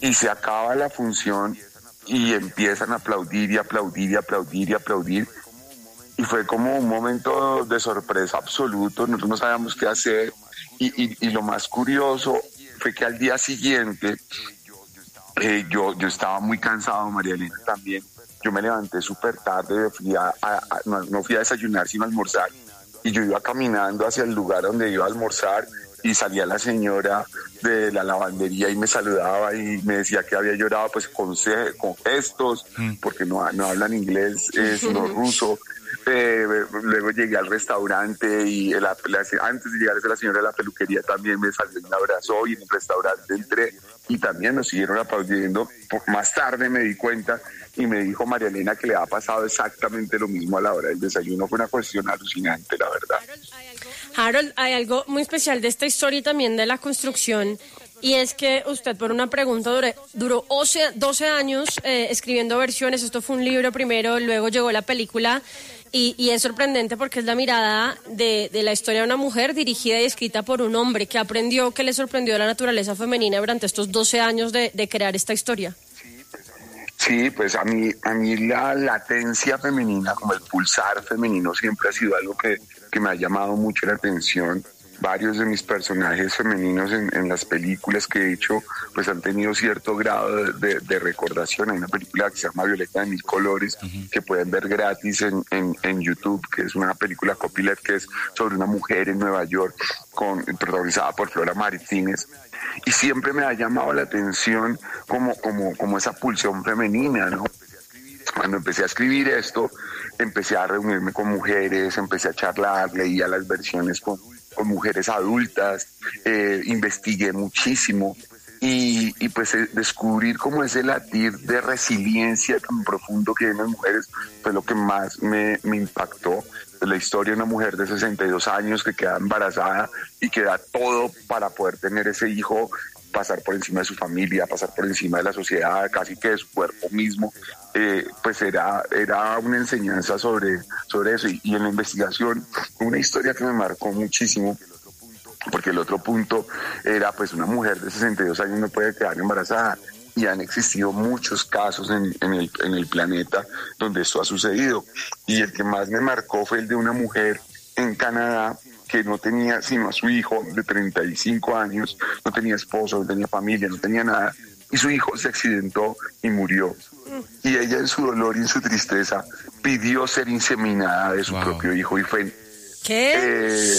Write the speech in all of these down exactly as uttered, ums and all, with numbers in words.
y se acaba la función y empiezan a aplaudir y aplaudir y aplaudir y aplaudir. Y fue como un momento de sorpresa absoluto, nosotros no sabíamos qué hacer. Y, y, y lo más curioso fue que al día siguiente eh, yo, yo estaba muy cansado, María Elena también. Yo me levanté súper tarde, fui a, a, a, no, no fui a desayunar sino a almorzar. Y yo iba caminando hacia el lugar donde iba a almorzar y salía la señora de la lavandería y me saludaba y me decía que había llorado pues con, con gestos, porque no, no hablan inglés, eh, sino ruso. Eh, luego llegué al restaurante y el, la, antes de llegar a la señora de la peluquería también me saludó y me abrazó, y en el restaurante entré y también nos siguieron aplaudiendo. Más tarde me di cuenta y me dijo María Elena que le ha pasado exactamente lo mismo a la hora del desayuno. Fue una cuestión alucinante, la verdad. Harold, hay algo muy especial de esta historia y también de la construcción, y es que usted por una pregunta duró, duró doce años eh, escribiendo versiones. Esto fue un libro primero, luego llegó la película, y, y es sorprendente porque es la mirada de, de la historia de una mujer dirigida y escrita por un hombre que aprendió, que le sorprendió de la naturaleza femenina durante estos doce años de, de crear esta historia. Sí, pues a mí, a mí la latencia femenina, como el pulsar femenino, siempre ha sido algo que, que me ha llamado mucho la atención. Varios de mis personajes femeninos en, en las películas que he hecho, pues han tenido cierto grado de, de, de recordación. Hay una película que se llama Violeta de Mil Colores, uh-huh, que pueden ver gratis en, en, en YouTube, que es una película copyleft, que es sobre una mujer en Nueva York, con, protagonizada por Flora Martínez. Y siempre me ha llamado la atención como, como, como esa pulsión femenina, ¿no? Cuando empecé a escribir esto, empecé a reunirme con mujeres, empecé a charlar, leía las versiones con, con mujeres adultas, eh, investigué muchísimo y, y pues eh, descubrir cómo ese latir de resiliencia tan profundo que hay en las mujeres fue lo que más me, me impactó. La historia de una mujer de sesenta y dos años que queda embarazada y que da todo para poder tener ese hijo, pasar por encima de su familia, pasar por encima de la sociedad, casi que de su cuerpo mismo, eh, pues era, era una enseñanza sobre, sobre eso. Y, y en la investigación, una historia que me marcó muchísimo, porque el otro punto era pues una mujer de sesenta y dos años no puede quedar embarazada. Y han existido muchos casos en, en, el, en el planeta donde esto ha sucedido. Y el que más me marcó fue el de una mujer en Canadá que no tenía sino a su hijo de treinta y cinco años, no tenía esposo, no tenía familia, no tenía nada, y su hijo se accidentó y murió. Y ella en su dolor y en su tristeza pidió ser inseminada de su wow. propio hijo y fue ¿Qué? Eh,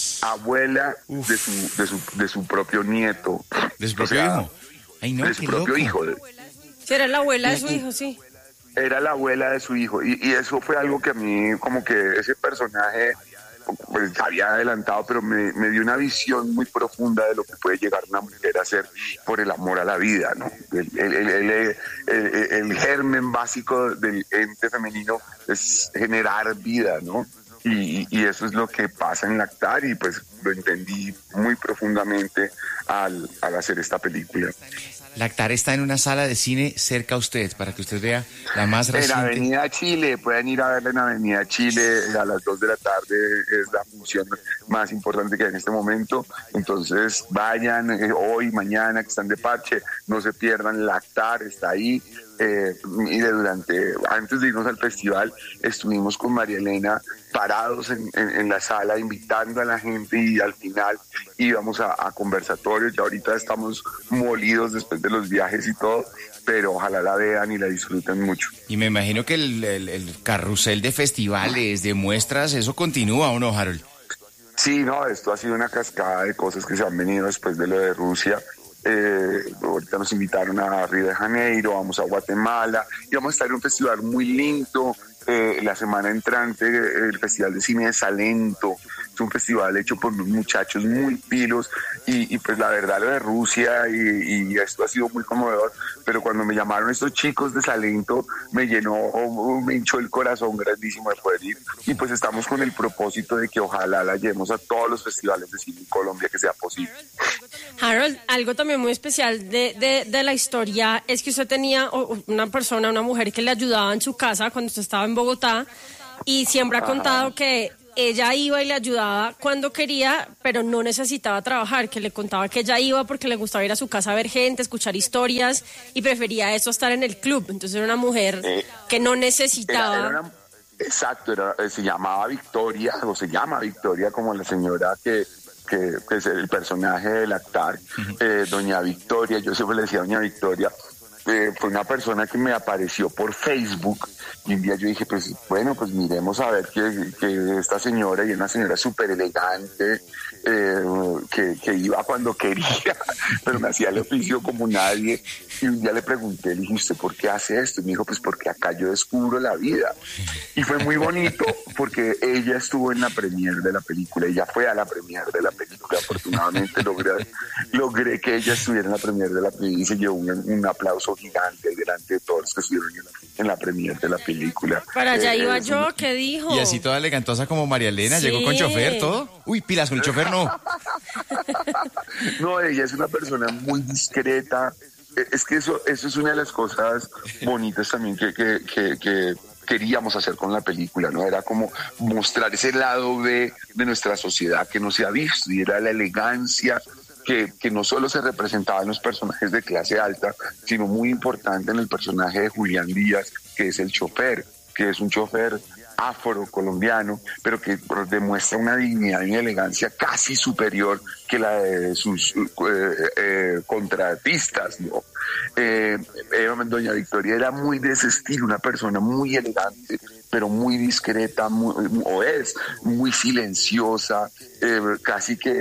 abuela de su, de, su, de su propio nieto. ¿De su propio o sea, hijo? Ay, no, de su propio loco. hijo. Sí, era la abuela de su hijo, sí. Era la abuela de su hijo. Y, y eso fue algo que a mí, como que ese personaje, pues había adelantado, pero me, me dio una visión muy profunda de lo que puede llegar una mujer a hacer por el amor a la vida, ¿no? El, el, el, el, el, el germen básico del ente femenino es generar vida, ¿no? Y, y eso es lo que pasa en Lactar, y pues lo entendí muy profundamente al, al hacer esta película. Lactar está en una sala de cine cerca a usted, para que usted vea la más reciente. En Avenida Chile, pueden ir a verla en Avenida Chile, a las dos de la tarde es la función más importante que hay en este momento. Entonces vayan eh, hoy, mañana, que están de parche, no se pierdan. Lactar está ahí. Eh, y de durante, antes de irnos al festival, estuvimos con María Elena parados en, en, en la sala invitando a la gente, y al final íbamos a, a conversatorios. Ya ahorita estamos molidos después de los viajes y todo, pero ojalá la vean y la disfruten mucho. Y me imagino que el, el, el carrusel de festivales, de muestras, eso continúa, ¿o no, Harold? Sí, no, esto ha sido una cascada de cosas que se han venido después de lo de Rusia. Eh, ahorita nos invitaron a Río de Janeiro, vamos a Guatemala y vamos a estar en un festival muy lindo eh, la semana entrante, el Festival de Cine de Salento. Es un festival hecho por unos muchachos muy pilos y, y pues la verdad lo de Rusia y, y esto ha sido muy conmovedor, pero cuando me llamaron estos chicos de Salento me llenó, me hinchó el corazón grandísimo de poder ir, y pues estamos con el propósito de que ojalá la llevemos a todos los festivales de cine en Colombia que sea posible. Harold, algo también muy especial de, de, de la historia es que usted tenía una persona, una mujer que le ayudaba en su casa cuando usted estaba en Bogotá, y siempre ha contado Ajá. que ella iba y le ayudaba cuando quería, pero no necesitaba trabajar, que le contaba que ella iba porque le gustaba ir a su casa a ver gente, escuchar historias y prefería eso a estar en el club. Entonces era una mujer eh, que no necesitaba... Era, era una, exacto, era, se llamaba Victoria, o se llama Victoria como la señora que... Que, que es el personaje del actor, uh-huh. eh, doña Victoria, yo siempre le decía doña Victoria, eh, fue una persona que me apareció por Facebook y un día yo dije, pues bueno, pues miremos a ver que, que esta señora, y una señora súper elegante, eh, que, que iba cuando quería, pero me hacía el oficio como nadie, y un día le pregunté, le dije, ¿usted por qué hace esto? Y me dijo, pues porque acá yo descubro la vida. Y fue muy bonito porque ella estuvo en la premiere de la película, ella fue a la premiere de la película, afortunadamente logré, logré que ella estuviera en la premiere de la película y se llevó un, un aplauso gigante delante de todos los que estuvieron en la, en la premiere de la película. Para allá eh, iba eh, yo, ¿qué dijo? Y así toda elegantosa como María Elena, sí. Llegó con chofer, todo. Uy, pilas, con el chofer no. No, ella es una persona muy discreta. Es que eso, eso es una de las cosas bonitas también que, que, que, que queríamos hacer con la película, ¿no? Era como mostrar ese lado B de nuestra sociedad que no se ha visto, y era la elegancia que, que no solo se representaba en los personajes de clase alta, sino muy importante en el personaje de Julián Díaz, que es el chofer, que es un chofer afro-colombiano, pero que demuestra una dignidad y una elegancia casi superior que la de sus eh, eh, contratistas, ¿no? Eh, eh, doña Victoria era muy de ese estilo, una persona muy elegante, pero muy discreta, muy, o es muy silenciosa, eh, casi que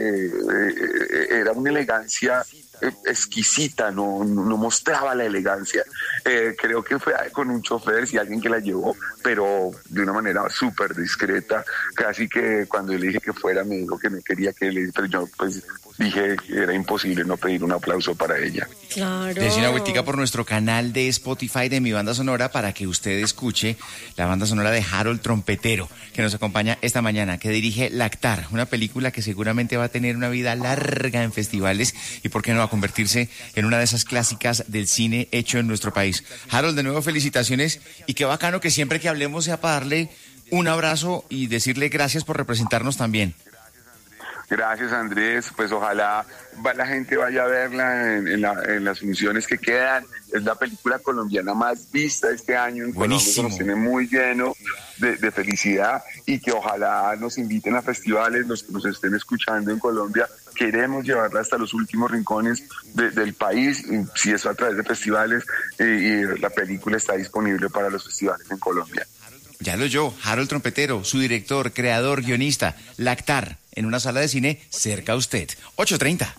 eh, era una elegancia exquisita, no, no mostraba la elegancia. Eh, creo que fue con un chofer, si alguien que la llevó, pero de una manera súper discreta, casi que cuando yo le dije que fuera me dijo que no quería que le, pero yo pues dije que era imposible no pedir un aplauso para ella. Claro. Des una vueltica por nuestro canal de Spotify de Mi Banda Sonora para que usted escuche la banda sonora de Harold Trompetero, que nos acompaña esta mañana, que dirige Lactar, una película que seguramente va a tener una vida larga en festivales y por qué no va a convertirse en una de esas clásicas del cine hecho en nuestro país. Harold, de nuevo felicitaciones y qué bacano que siempre que hablemos sea para darle un abrazo y decirle gracias por representarnos también. Gracias, Andrés. Pues ojalá la gente vaya a verla en, en, la, en las funciones que quedan. Es la película colombiana más vista este año en Buenísimo. Colombia. Nos tiene muy lleno de, de felicidad y que ojalá nos inviten a festivales, los que nos estén escuchando en Colombia. Queremos llevarla hasta los últimos rincones de, del país, y si eso a través de festivales, eh, y la película está disponible para los festivales en Colombia. Ya lo oyó, Harold Trompetero, su director, creador, guionista, Lactar, en una sala de cine cerca a usted. ocho treinta.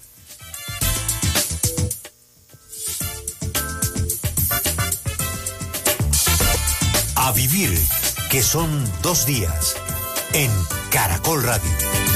A vivir, que son dos días, en Caracol Radio.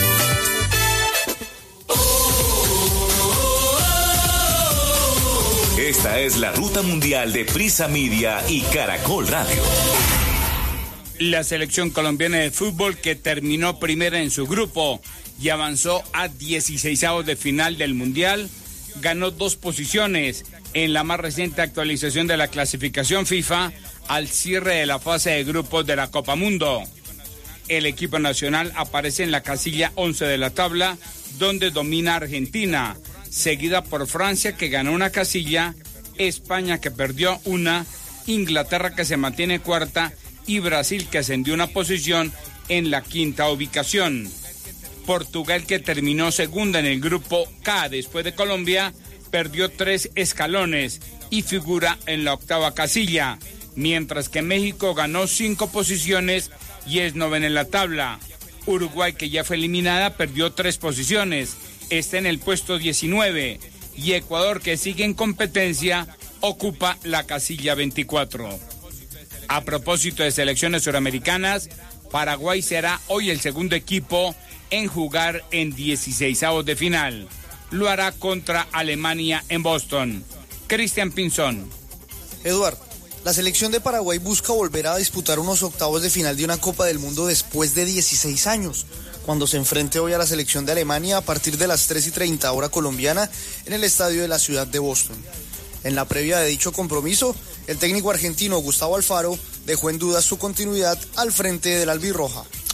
Esta es la ruta mundial de Prisa Media y Caracol Radio. La selección colombiana de fútbol, que terminó primera en su grupo y avanzó a dieciseisavos de final del Mundial, ganó dos posiciones en la más reciente actualización de la clasificación FIFA al cierre de la fase de grupos de la Copa Mundo. El equipo nacional aparece en la casilla once de la tabla, donde domina Argentina, seguida por Francia, que ganó una casilla, España, que perdió una, Inglaterra, que se mantiene cuarta, y Brasil, que ascendió una posición en la quinta ubicación. Portugal, que terminó segunda en el grupo K después de Colombia, perdió tres escalones y figura en la octava casilla, mientras que México ganó cinco posiciones y es novena en la tabla. Uruguay, que ya fue eliminada, perdió tres posiciones, está en el puesto diecinueve, y Ecuador, que sigue en competencia, ocupa la casilla veinticuatro. A propósito de selecciones suramericanas, Paraguay será hoy el segundo equipo en jugar en dieciseisavos de final. Lo hará contra Alemania en Boston. Cristian Pinzón. Eduardo, la selección de Paraguay busca volver a disputar unos octavos de final de una Copa del Mundo después de dieciséis años, cuando se enfrente hoy a la selección de Alemania a partir de las tres y treinta hora colombiana en el estadio de la ciudad de Boston. En la previa de dicho compromiso, el técnico argentino Gustavo Alfaro dejó en duda su continuidad al frente del albirroja.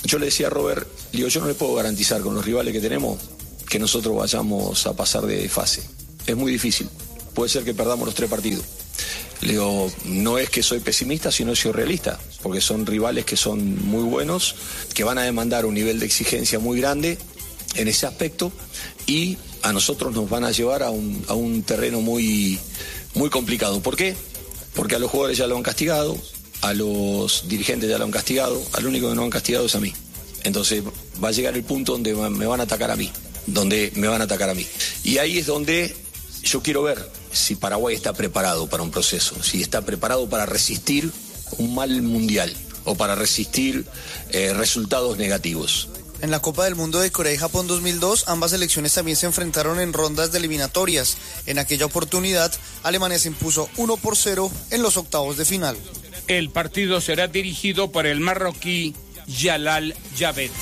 yo le decía a Robert, digo, yo no le puedo garantizar con los rivales que tenemos que nosotros vayamos a pasar de fase. Es muy difícil. Puede ser que perdamos los tres partidos. Le digo, no es que soy pesimista, sino soy realista, porque son rivales que son muy buenos, que van a demandar un nivel de exigencia muy grande en ese aspecto y a nosotros nos van a llevar a un, a un terreno muy, muy complicado. ¿Por qué? Porque a los jugadores ya lo han castigado, a los dirigentes ya lo han castigado, al único que no han castigado es a mí. Entonces va a llegar el punto donde me van a atacar a mí, donde me van a atacar a mí. Y ahí es donde yo quiero ver si Paraguay está preparado para un proceso, si está preparado para resistir un mal mundial o para resistir eh, resultados negativos. En la Copa del Mundo de Corea y Japón dos mil dos, ambas selecciones también se enfrentaron en rondas de eliminatorias. En aquella oportunidad, Alemania se impuso uno por cero en los octavos de final. El partido será dirigido por el marroquí Jalal Javed.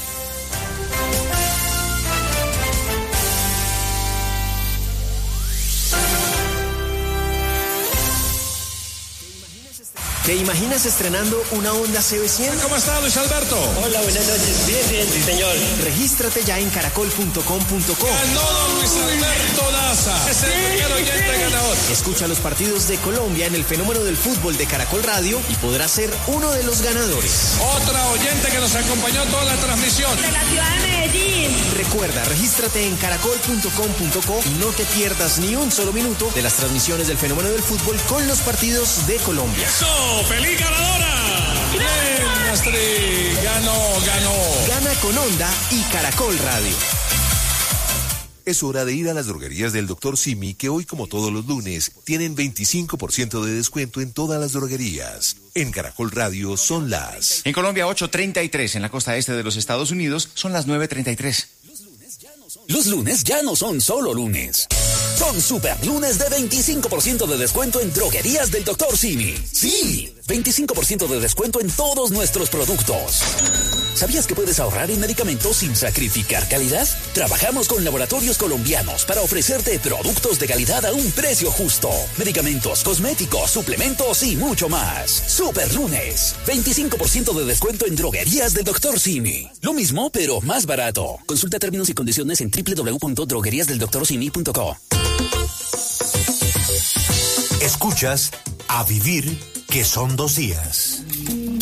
¿Te imaginas estrenando una Honda C B cien? ¿Cómo está, Luis Alberto? Hola, buenas noches. Bien, bien, sí, señor. Regístrate ya en caracol punto com punto co. Ganó don Luis Alberto Daza. Es el primer oyente ganador. Escucha los partidos de Colombia en el fenómeno del fútbol de Caracol Radio y podrás ser uno de los ganadores. Otra oyente que nos acompañó toda la transmisión. De la ciudad de Medellín. Recuerda, regístrate en caracol punto com punto co y no te pierdas ni un solo minuto de las transmisiones del fenómeno del fútbol con los partidos de Colombia. ¡Eso! ¡Feliz ganadora! ¡Bien, Astrid! ¡Ganó, ganó! Gana con Honda y Caracol Radio. Es hora de ir a las droguerías del doctor Simi, que hoy, como todos los lunes, tienen veinticinco por ciento de descuento en todas las droguerías. En Caracol Radio son las... En Colombia, ocho treinta y tres. En la costa este de los Estados Unidos, son las nueve treinta y tres. Los lunes ya no son solo lunes. Son super lunes de veinticinco por ciento de descuento en droguerías del doctor Simi. Sí, veinticinco por ciento de descuento en todos nuestros productos. ¿Sabías que puedes ahorrar en medicamentos sin sacrificar calidad? Trabajamos con laboratorios colombianos para ofrecerte productos de calidad a un precio justo. Medicamentos, cosméticos, suplementos y mucho más. Super lunes, veinticinco por ciento de descuento en droguerías del doctor Simi. Lo mismo, pero más barato. Consulta términos y condiciones en doble u doble u doble u punto droguerías del doctor simi punto co. Escuchas A Vivir, que son dos días.